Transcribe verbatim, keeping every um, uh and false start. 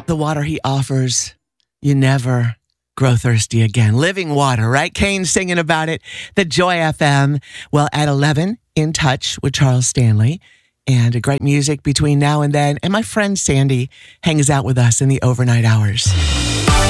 The water he offers, you never grow thirsty again. Living water, right? Kane singing about it. The Joy F M. Well, at eleven, In Touch with Charles Stanley. And great music between now and then. And my friend Sandy hangs out with us in the overnight hours.